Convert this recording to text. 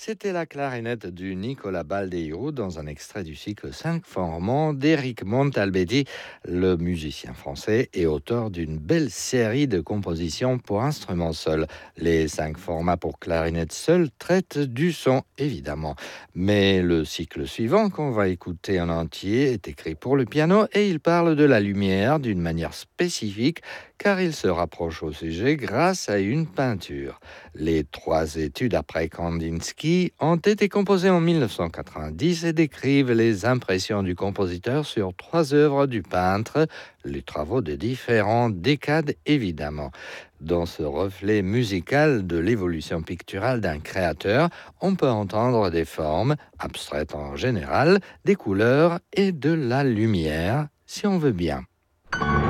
C'était la clarinette du Nicolas Baldeo dans un extrait du cycle 5 formants d'Éric Montalbetti, le musicien français et auteur d'une belle série de compositions pour instruments seuls. Les 5 formats pour clarinette seule traitent du son, évidemment. Mais le cycle suivant, qu'on va écouter en entier, est écrit pour le piano et il parle de la lumière d'une manière spécifique car il se rapproche au sujet grâce à une peinture. Les 3 études après Kandinsky ont été composées en 1990 et décrivent les impressions du compositeur sur 3 œuvres du peintre, les travaux de différentes décades évidemment. Dans ce reflet musical de l'évolution picturale d'un créateur, on peut entendre des formes, abstraites en général, des couleurs et de la lumière, si on veut bien.